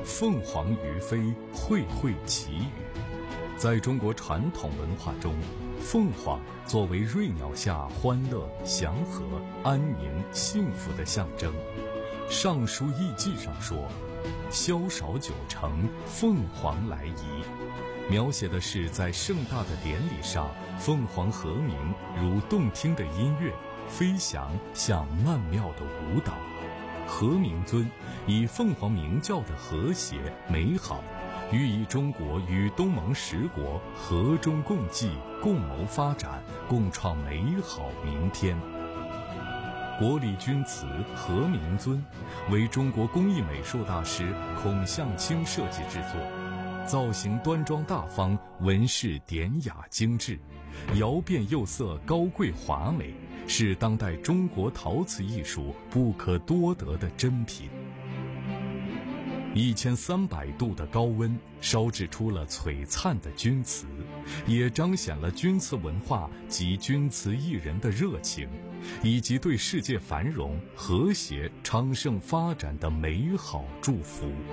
凤凰于飞，卉卉其羽。在中国传统文化中，凤凰作为瑞鸟下欢乐、祥和、安宁、幸福的象征。《尚书艺记》上说：“宵少九成，凤凰来仪。”描写的是在盛大的典礼上，凤凰和鸣，如动听的音乐，飞翔像曼妙的舞蹈。和鸣尊以凤凰鸣叫的和谐美好，寓意中国与东盟10国和衷共济，共谋发展，共创美好明天。国礼钧瓷和鸣尊为中国工艺美术大师孔向清设计制作，造型端庄大方，纹饰典雅精致，窑变釉色高贵华美，是当代中国陶瓷艺术不可多得的珍品。1300度的高温烧制出了璀璨的钧瓷，也彰显了钧瓷文化及钧瓷艺人的热情，以及对世界繁荣、和谐、昌盛发展的美好祝福。